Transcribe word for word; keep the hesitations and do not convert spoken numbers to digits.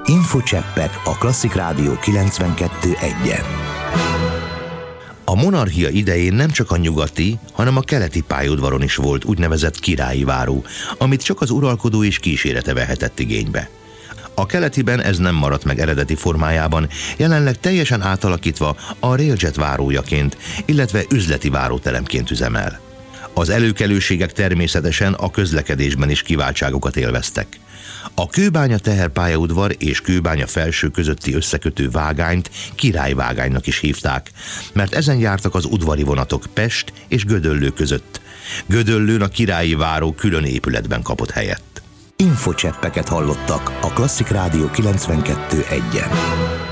Infocseppek a Klasszik Rádió kilencvenkettő egyen. A monarchia idején nem csak a nyugati, hanem a keleti pályaudvaron is volt úgynevezett királyi váró, amit csak az uralkodó és kísérete vehetett igénybe. A keletiben ez nem maradt meg eredeti formájában, jelenleg teljesen átalakítva a Railjet várójaként, illetve üzleti váróteremként üzemel. Az előkelőségek természetesen a közlekedésben is kiváltságokat élveztek. A Kőbánya teherpályaudvar és Kőbánya felső közötti összekötő vágányt királyvágánynak is hívták, mert ezen jártak az udvari vonatok Pest és Gödöllő között. Gödöllőn a királyi váró külön épületben kapott helyet. Infocseppeket hallottak a Klasszik Rádió kilencvenkettő egyen.